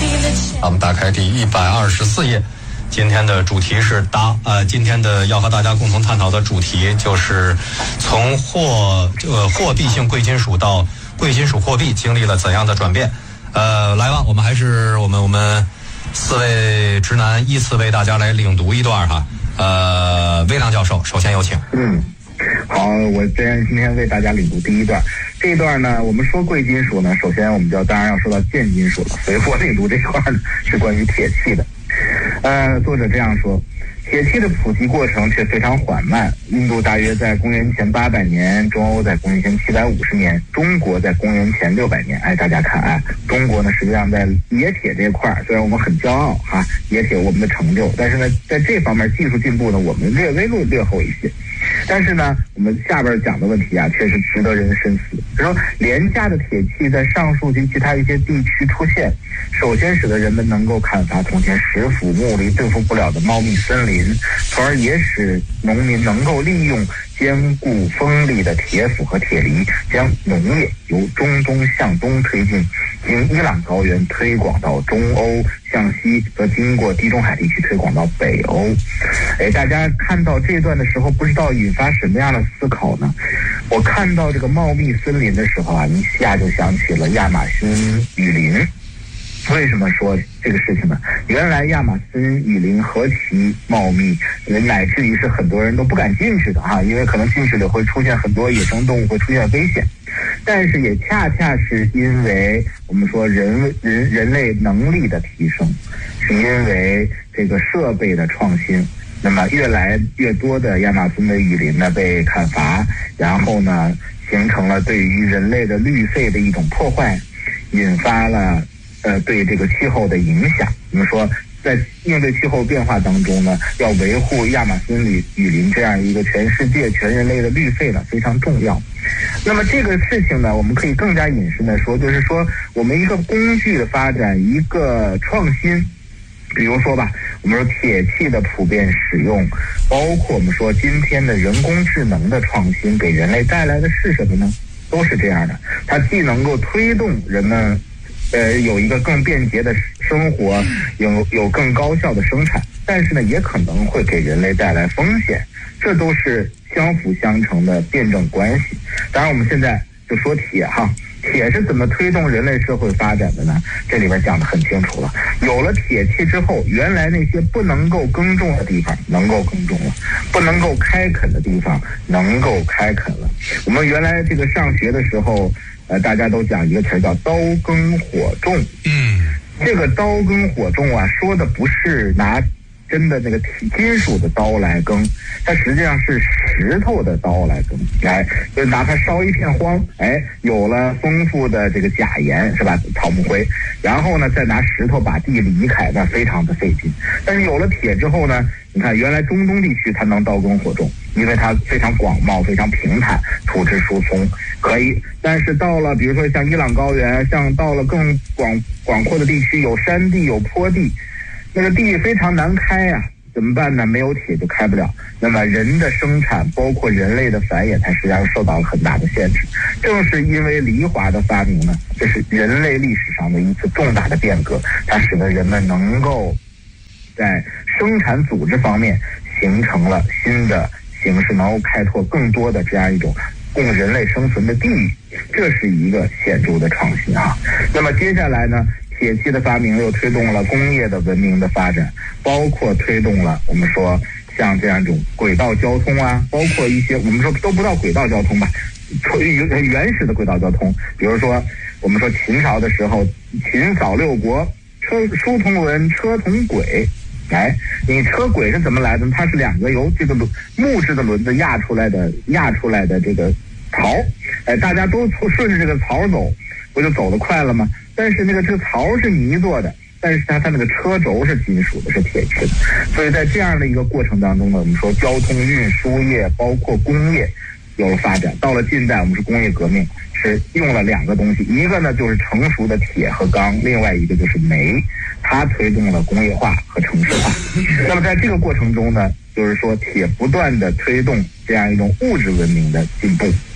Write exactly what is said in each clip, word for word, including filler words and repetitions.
我们打开第一百二十四页，今天的主题是答呃，今天的要和大家共同探讨的主题就是从货呃货币性贵金属到贵金属货币经历了怎样的转变？呃，来吧，我们还是我们我们四位直男依次为大家来领读一段哈。呃，魏亮教授，首先有请。 嗯，好，我今天今天为大家领读第一段。这一段呢，我们说贵金属呢，首先我们就当然要说到贱金属了，所以我领读这块呢是关于铁器的。呃，作者这样说，铁器的普及过程却非常缓慢。印度大约在公元前八百年，中欧在公元前七百五十年，中国在公元前六百年。哎，大家看，哎，中国呢实际上在冶铁这一块，虽然我们很骄傲哈，冶铁我们的成就，但是呢，在这方面技术进步呢，我们略微落略后一些。但是呢，我们下边讲的问题啊，确实值得人深思。就说廉价的铁器在上述及其他一些地区出现，首先使得人们能够砍伐从前石斧木犁对付不了的茂密森林，从而也使农民能够利用坚固锋利的铁斧和铁犁，将农业由中东向东推进，经伊朗高原推广到中欧，向西则经过地中海地区推广到北欧。哎，大家看到这段的时候，不知道引发什么样的思考呢？我看到这个茂密森林的时候啊，一下就想起了亚马逊雨林。为什么说这个事情呢？原来亚马逊雨林何其茂密，乃至于是很多人都不敢进去的哈，因为可能进去了会出现很多野生动物，会出现危险。但是也恰恰是因为我们说人人人类能力的提升，是因为这个设备的创新，那么越来越多的亚马逊的雨林呢被砍伐，然后呢形成了对于人类的绿肺的一种破坏，引发了呃对这个气候的影响。我们说在应对气候变化当中呢，要维护亚马逊雨雨林这样一个全世界全人类的绿肺呢非常重要。那么这个事情呢，我们可以更加引申的说，就是说我们一个工具的发展，一个创新，比如说吧，我们说铁器的普遍使用，包括我们说今天的人工智能的创新，给人类带来的是什么呢？都是这样的，它既能够推动人们呃有一个更便捷的生活，有有更高效的生产，但是呢也可能会给人类带来风险，这都是相辅相成的辩证关系。当然我们现在就说铁哈，铁是怎么推动人类社会发展的呢？这里边讲得很清楚了。有了铁器之后，原来那些不能够耕种的地方能够耕种了，不能够开垦的地方能够开垦了。我们原来这个上学的时候，呃，大家都讲一个词叫刀耕火种。 嗯， 这个刀耕火种啊，说的不是拿真的那个金属的刀来耕，它实际上是石头的刀来耕，来就拿它烧一片荒，哎，有了丰富的这个钾盐是吧，草木灰，然后呢再拿石头把地离开，那非常的费劲。但是有了铁之后呢，你看原来中东地区它能刀耕火种，因为它非常广袤，非常平坦，土质疏松，可以。但是到了比如说像伊朗高原，像到了更广广阔的地区，有山地有坡地，那个地非常难开呀、啊，怎么办呢？没有铁就开不了。那么人的生产，包括人类的繁衍，它实际上受到了很大的限制。正是因为离华的发明呢，这是人类历史上的一次重大的变革，它使得人们能够在生产组织方面形成了新的形式，能够开拓更多的这样一种供人类生存的地域，这是一个显著的创新啊。那么接下来呢？铁器的发明又推动了工业的文明的发展，包括推动了我们说像这样一种轨道交通啊，包括一些我们说都不到轨道交通吧，原始的轨道交通，比如说我们说秦朝的时候，秦扫六国，车书同文，车同轨。哎，你车轨是怎么来的？它是两个由这个轮木质的轮子压出来的，压出来的这个槽，哎，大家都顺着这个槽走，不就走得快了吗？但是那个这个槽是泥做的，但是它它那个车轴是金属的，是铁制的。所以在这样的一个过程当中呢，我们说交通运输业包括工业有了发展。到了近代，我们是工业革命，是用了两个东西，一个呢就是成熟的铁和钢，另外一个就是煤，它推动了工业化和城市化。那么在这个过程中呢，就是说铁不断的推动这样一种物质文明的进步。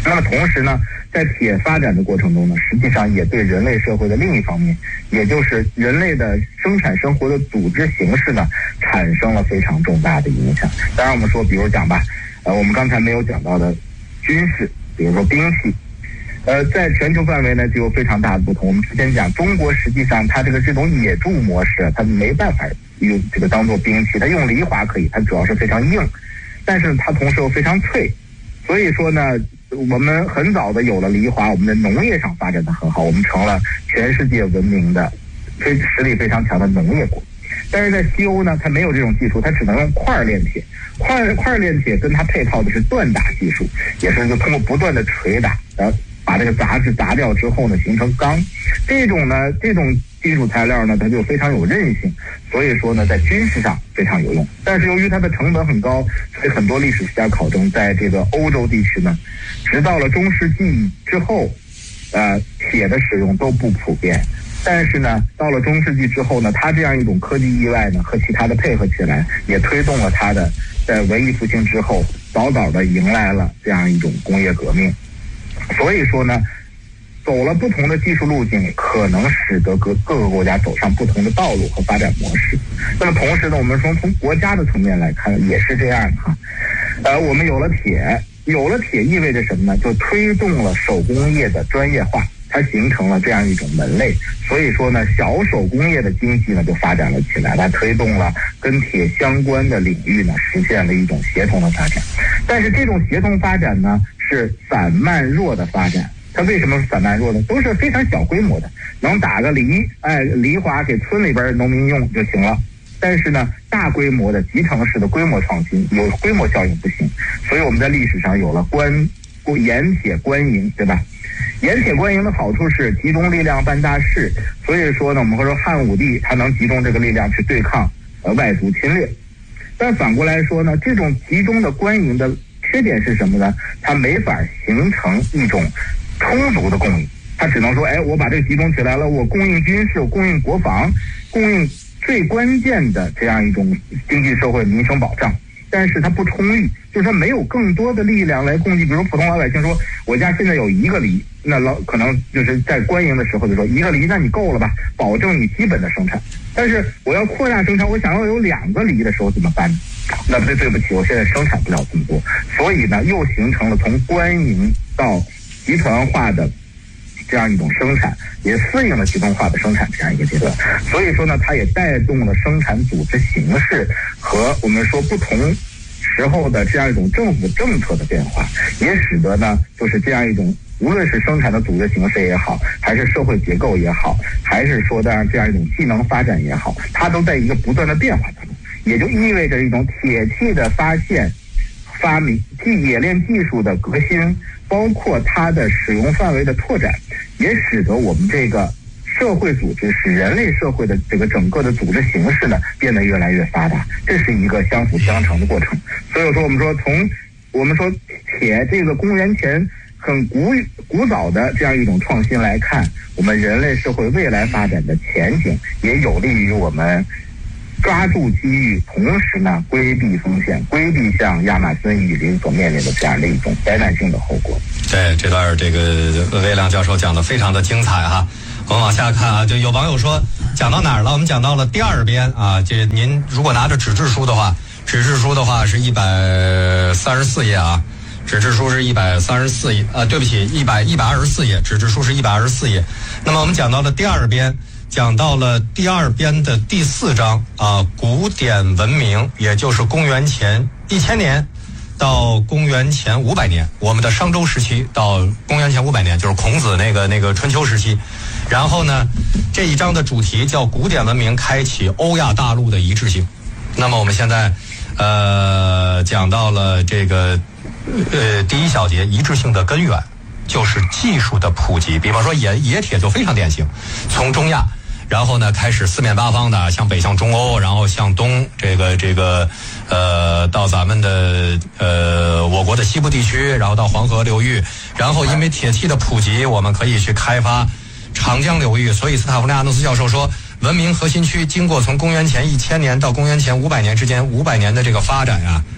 那么同时呢，在铁发展的过程中呢，实际上也对人类社会的另一方面，也就是人类的生产生活的组织形式呢，产生了非常重大的影响。当然我们说，比如讲吧，呃，我们刚才没有讲到的军事，比如说兵器，呃，在全球范围呢就有非常大的不同。我们之前讲，中国实际上它这个这种野猪模式，它没办法用这个当做兵器，它用犁铧可以，它主要是非常硬，但是它同时又非常脆，所以说呢，我们很早的有了犁铧，我们的农业上发展的很好，我们成了全世界闻名的非实力非常强的农业国。但是在西欧呢，它没有这种技术，它只能用块炼铁。块块炼铁跟它配套的是锻打技术，也是就通过不断的捶打，然后把这个杂质砸掉之后呢，形成钢。这种呢，这种技术材料呢，它就非常有韧性，所以说呢，在军事上非常有用。但是由于它的成本很高，所以很多历史学家考证，在这个欧洲地区呢，直到了中世纪之后，呃，铁的使用都不普遍。但是呢，到了中世纪之后呢，它这样一种科技意外呢，和其他的配合起来，也推动了它的在文艺复兴之后，早早的迎来了这样一种工业革命。所以说呢，走了不同的技术路径，可能使得各各个国家走上不同的道路和发展模式。那么同时呢，我们说从国家的层面来看，也是这样的哈。呃，我们有了铁，有了铁意味着什么呢？就推动了手工业的专业化。它形成了这样一种门类，所以说呢，小手工业的经济呢就发展了起来，它推动了跟铁相关的领域呢实现了一种协同的发展。但是这种协同发展呢是散漫弱的发展，它为什么是散漫弱呢？都是非常小规模的，能打个犁，哎，犁铧给村里边农民用就行了。但是呢，大规模的集成式的规模创新，有规模效应不行。所以我们在历史上有了官盐铁官营，对吧？盐铁官营的好处是集中力量办大事，所以说呢，我们会说汉武帝他能集中这个力量去对抗呃外族侵略。但反过来说呢，这种集中的官营的缺点是什么呢？它没法形成一种充足的供应，它只能说，哎，我把这个集中起来了，我供应军事，我供应国防，供应最关键的这样一种经济社会民生保障。但是它不充裕，就是它没有更多的力量来供给。比如普通老百姓说，我家现在有一个犁，那老可能就是在官营的时候就说一个犁，那你够了吧，保证你基本的生产。但是我要扩大生产，我想要有两个犁的时候怎么办？那对对不起，我现在生产不了这么多，所以呢，又形成了从官营到集团化的这样一种生产，也适应了集中化的生产这样一个阶段。所以说呢，它也带动了生产组织形式和我们说不同时候的这样一种政府政策的变化，也使得呢，就是这样一种无论是生产的组织形式也好，还是社会结构也好，还是说的这样一种技能发展也好，它都在一个不断的变化当中。也就意味着一种铁器的发现、发明、冶炼技术的革新，包括它的使用范围的拓展，也使得我们这个社会组织，使人类社会的这个整个的组织形式呢变得越来越发达，这是一个相辅相成的过程。所以说，我们说从我们说铁这个公元前很古古早的这样一种创新来看，我们人类社会未来发展的前景也有利于我们抓住机遇，同时呢规避风险，规避像亚马逊雨林所面临的这样的一种灾难性的后果。 对，这段这个魏亮教授讲的非常的精彩哈。我们往下看啊，就有网友说讲到哪儿了？我们讲到了第二编啊。这您如果拿着纸质书的话，纸质书的话是一百三十四页啊，纸质书是一百三十四页啊，对不起，一百一百二十四页，纸质书是一百二十四页。那么我们讲到了第二编。讲到了第二编的第四章啊，古典文明，也就是公元前一千年到公元前五百年，我们的商周时期到公元前五百年，就是孔子那个那个春秋时期。然后呢，这一章的主题叫古典文明开启欧亚大陆的一致性。那么我们现在呃讲到了这个呃第一小节，一致性的根源就是技术的普及。比方说冶冶铁就非常典型，从中亚。然后呢，开始四面八方的，向北向中欧，然后向东，这个这个，呃，到咱们的呃我国的西部地区，然后到黄河流域，然后因为铁器的普及，我们可以去开发长江流域。所以斯塔夫利亚诺斯教授说，文明核心区经过从公元前一千年到公元前五百年之间五百年的这个发展啊，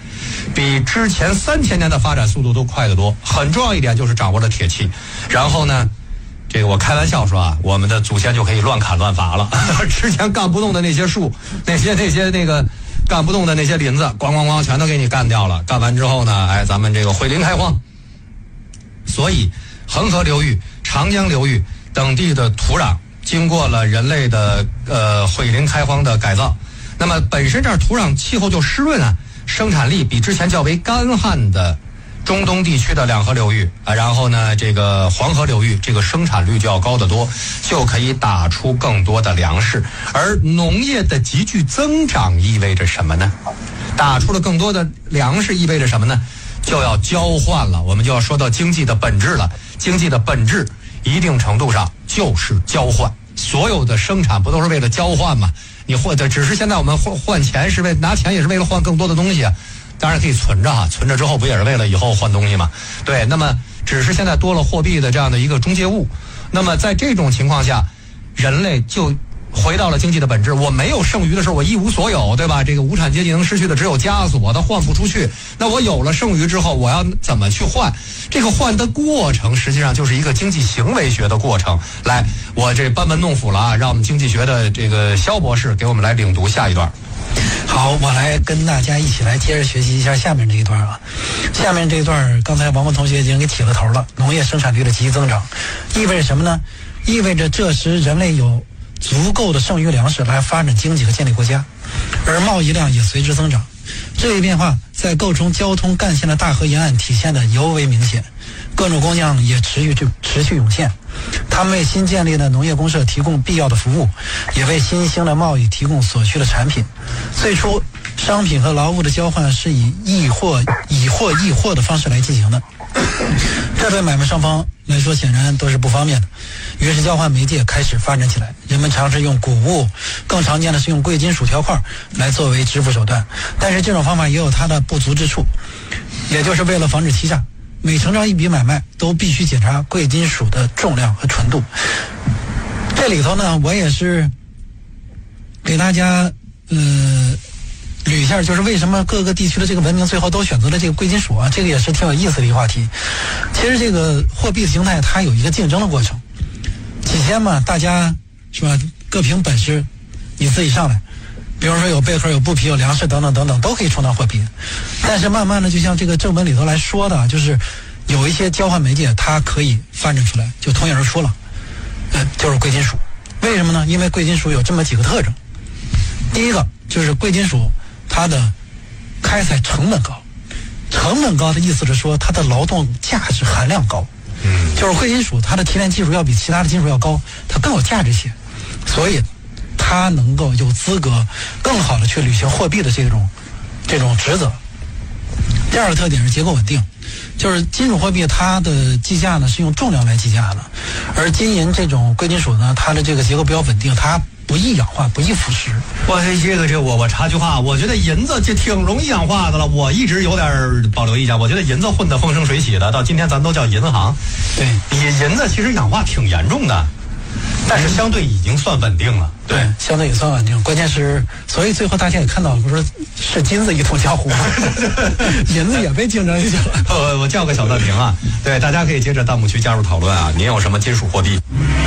比之前三千年的发展速度都快得多。很重要一点就是掌握了铁器，然后呢，这个我开玩笑说啊，我们的祖先就可以乱砍乱伐了。之前干不动的那些树，那些那些那个干不动的那些林子，咣咣咣全都给你干掉了。干完之后呢，哎，咱们这个毁林开荒。所以恒河流域、长江流域等地的土壤经过了人类的呃毁林开荒的改造，那么本身这儿土壤气候就湿润啊，生产力比之前较为干旱的中东地区的两河流域啊，然后呢，这个黄河流域这个生产率就要高得多，就可以打出更多的粮食。而农业的急剧增长意味着什么呢？打出了更多的粮食意味着什么呢？就要交换了，我们就要说到经济的本质了。经济的本质一定程度上就是交换，所有的生产不都是为了交换吗？你换的只是现在我们换换钱是为拿钱也是为了换更多的东西啊。当然可以存着哈，存着之后不也是为了以后换东西吗？对，那么只是现在多了货币的这样的一个中介物。那么在这种情况下，人类就回到了经济的本质。我没有剩余的时候，我一无所有，对吧？这个无产阶级能失去的只有枷锁，它换不出去。那我有了剩余之后，我要怎么去换？这个换的过程实际上就是一个经济行为学的过程。来，我这班门弄斧了啊，让我们经济学的这个肖博士给我们来领读下一段。 好，我来跟大家一起来接着学习一下下面这一段啊。下面这一段刚才王文同学已经给起了头了。农业生产率的急剧增长意味着什么呢？意味着这时人类有足够的剩余粮食来发展经济和建立国家，而贸易量也随之增长。这一变化在构成交通干线的大河沿岸体现得尤为明显，各种工匠也持续持续涌现，他们为新建立的农业公社提供必要的服务，也为新兴的贸易提供所需的产品。最初商品和劳务的交换是以易货以货易货的方式来进行的，这对买卖双方来说显然都是不方便的，于是交换媒介开始发展起来。人们尝试用谷物，更常见的是用贵金属条块来作为支付手段，但是这种方法也有它的不足之处，也就是为了防止欺诈，每成交一笔买卖都必须检查贵金属的重量和纯度。这里头呢，我也是给大家呃捋一下，就是为什么各个地区的这个文明最后都选择了这个贵金属啊，这个也是挺有意思的一个话题。其实这个货币的形态它有一个竞争的过程，起先嘛，大家是吧，各凭本事，你自己上来，比如说有贝壳、有布匹、有粮食等等等等，都可以充当货币。但是慢慢的，就像这个正文里头来说的，就是有一些交换媒介它可以发展出来，就脱颖而出了，呃，就是贵金属。为什么呢？因为贵金属有这么几个特征。第一个就是贵金属它的开采成本高，成本高的意思是说它的劳动价值含量高，嗯，就是贵金属它的提炼技术要比其他的金属要高，它更有价值些，所以它能够有资格更好的去履行货币的这种这种职责。第二个特点是结构稳定，就是金属货币它的计价呢是用重量来计价的，而金银这种贵金属呢，它的这个结构比较稳定，它不易氧化，不易腐蚀。 我这个这我我插句话，我觉得银子就挺容易氧化的了。我一直有点保留意见，我觉得银子混得风生水起的，到今天咱都叫银行。 对， 银银子其实氧化挺严重的，但是相对已经算稳定了。 对，对相对也算稳定。关键是，所以最后大家也看到，不是是金子一统江湖，银子也被竞争去了。 我我叫个小暂停啊，对，大家可以接着弹幕区加入讨论啊。您有什么金属货币？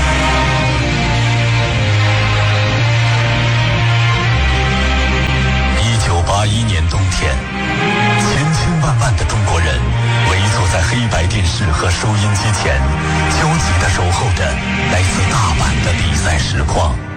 八一年冬天，千千万万的中国人围坐在黑白电视和收音机前，焦急地守候着来自大阪的比赛实况。